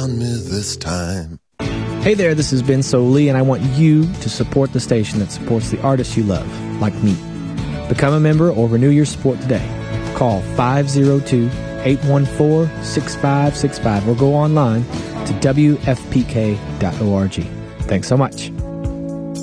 found me this time. Hey there, this is Ben Soley, and I want you to support the station that supports the artists you love, like me. Become a member or renew your support today. Call 502-814-6565 or go online to wfpk.org. Thanks so much.